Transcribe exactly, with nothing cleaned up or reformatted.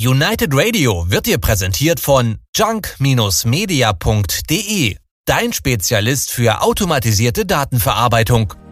United Radio wird dir präsentiert von junk Bindestrich media Punkt de, dein Spezialist für automatisierte Datenverarbeitung.